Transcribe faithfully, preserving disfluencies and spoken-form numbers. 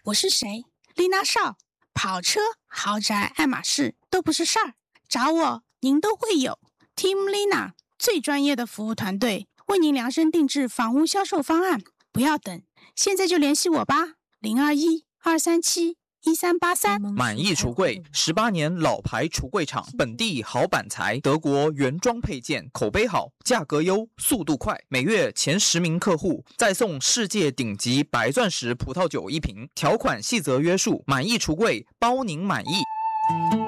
我是谁？丽娜少，跑车、豪宅、爱马仕都不是事儿，找我您都会有。Team Lina 最专业的服务团队，为您量身定制房屋销售方案，不要等，现在就联系我吧，零二一二三七一三八三。 满意橱柜，十八年老牌橱柜厂，本地好板材，德国原装配件，口碑好，价格优，速度快，每月前十名客户再送世界顶级白钻石葡萄酒一瓶，条款细则约束，满意橱柜包您满意。